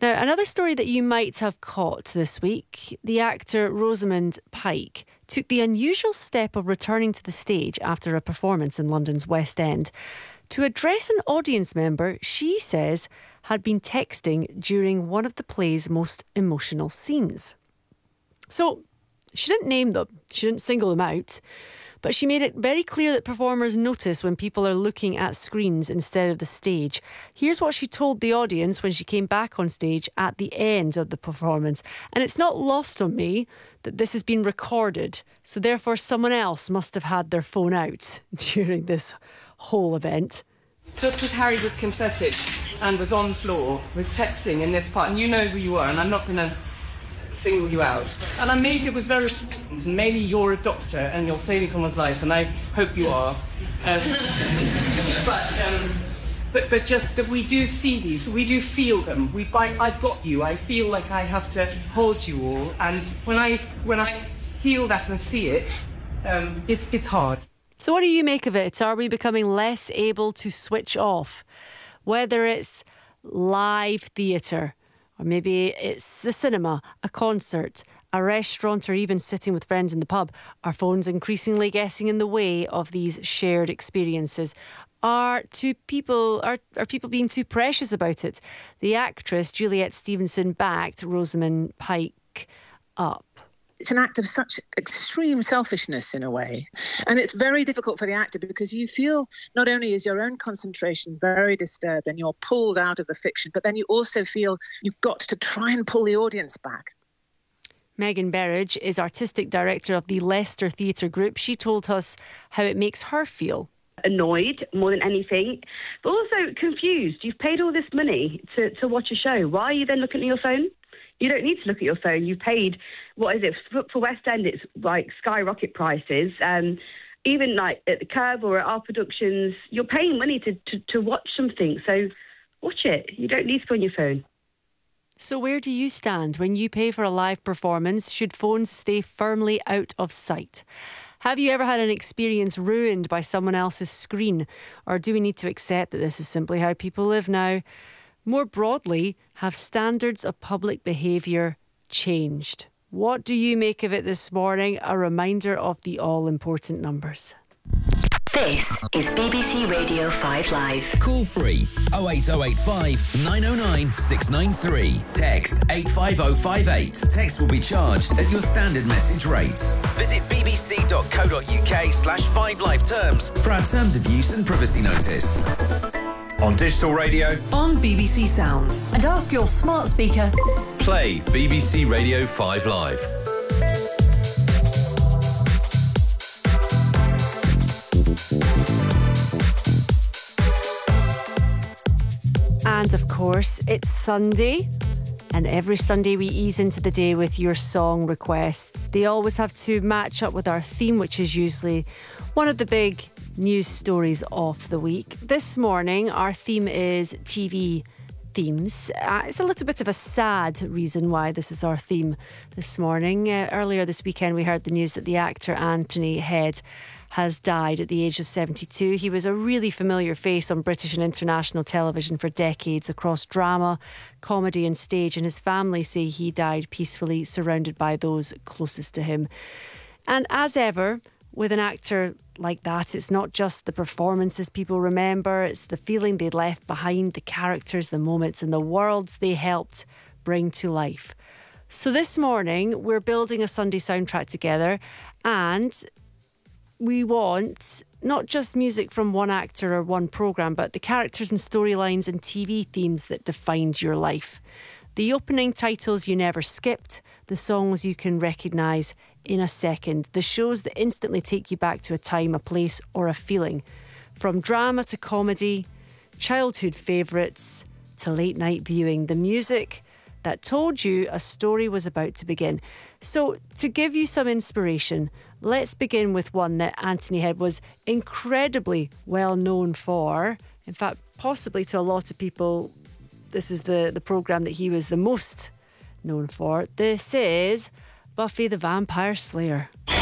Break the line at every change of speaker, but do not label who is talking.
Now, another story that you might have caught this week, the actor Rosamund Pike took the unusual step of returning to the stage after a performance in London's West End to address an audience member she says had been texting during one of the play's most emotional scenes. So, she didn't name them, she didn't single them out, but she made it very clear that performers notice when people are looking at screens instead of the stage. Here's what she told the audience when she came back on stage at the end of the performance. And it's not lost on me that this has been recorded, so therefore someone else must have had their phone out during this whole event.
Just as Harry was confessing and was on floor, was texting in this part, and you know who you are, and I'm not going to single you out. And I maybe it was very important, and maybe you're a doctor and you're saving someone's life, and I hope you are. But just that we do see these, we do feel them. I've got you. I feel like I have to hold you all, and when I feel that and see it, it's hard.
So what do you make of it? Are we becoming less able to switch off? Whether it's live theatre, or maybe it's the cinema, a concert, a restaurant, or even sitting with friends in the pub, are phones increasingly getting in the way of these shared experiences? Are people being too precious about it? The actress Juliet Stevenson backed Rosamund Pike up.
It's an act of such extreme selfishness in a way. And it's very difficult for the actor because you feel not only is your own concentration very disturbed and you're pulled out of the fiction, but then you also feel you've got to try and pull the audience back.
Megan Berridge is artistic director of the Leicester Theatre Group. She told us how it makes her feel.
Annoyed more than anything, but also confused. You've paid all this money to watch a show. Why are you then looking at your phone? You don't need to look at your phone. You paid, what is it, for West End, it's like skyrocket prices. Even like at the Curb or at our productions, you're paying money to watch something. So watch it. You don't need to be on your phone.
So where do you stand when you pay for a live performance? Should phones stay firmly out of sight? Have you ever had an experience ruined by someone else's screen? Or do we need to accept that this is simply how people live now? More broadly, have standards of public behaviour changed? What do you make of it this morning? A reminder of the all-important numbers.
This is BBC Radio 5 Live.
Call free 08085 909 693. Text 85058. Text will be charged at your standard message rate. Visit bbc.co.uk/5live terms for our terms of use and privacy notice. On digital radio,
On BBC Sounds. And ask your smart speaker.
play BBC Radio 5 Live.
And of course, it's Sunday. And every Sunday we ease into the day with your song requests. They always have to match up with our theme, which is usually one of the big news stories of the week. This morning, our theme is TV themes. It's a little bit of a sad reason why this is our theme this morning. Earlier this weekend, we heard the news that the actor Anthony Head has died at the age of 72. He was a really familiar face on British and international television for decades across drama, comedy and stage, and his family say he died peacefully, surrounded by those closest to him. And as ever, with an actor like that, it's not just the performances people remember, it's the feeling they left behind, the characters, the moments and the worlds they helped bring to life. So this morning, we're building a Sunday soundtrack together, and we want not just music from one actor or one programme, but the characters and storylines and TV themes that defined your life. The opening titles you never skipped, the songs you can recognise in a second, the shows that instantly take you back to a time, a place or a feeling. From drama to comedy, childhood favourites to late night viewing, the music that told you a story was about to begin. So to give you some inspiration, let's begin with one that Anthony Head was incredibly well known for. In fact, possibly to a lot of people, this is the programme that he was the most known for. This is Buffy the Vampire Slayer.